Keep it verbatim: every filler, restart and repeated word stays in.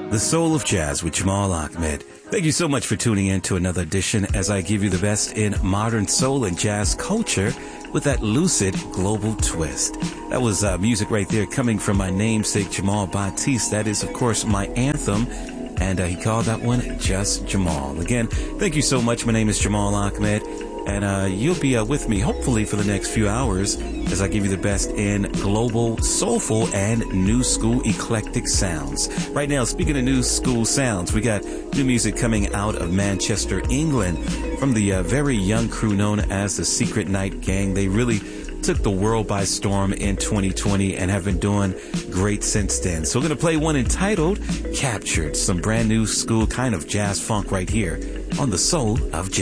The Soul of Jazz with Jamal Ahmed. Thank you so much for tuning in to another edition as I give you the best in modern soul and jazz culture with that lucid global twist. That was uh, music right there coming from my namesake Jamal Batiste. That is, of course, my anthem. And uh, he called that one Just Jamal. Again, thank you so much. My name is Jamal Ahmed. And uh, you'll be uh, with me, hopefully, for the next few hours as I give you the best in global, soulful, and new school eclectic sounds. Right now, speaking of new school sounds, we got new music coming out of Manchester, England, from the uh, very young crew known as the Secret Night Gang. They really took the world by storm in twenty twenty and have been doing great since then. So we're going to play one entitled Captured, some brand new school kind of jazz funk right here on The Soul of Jazz.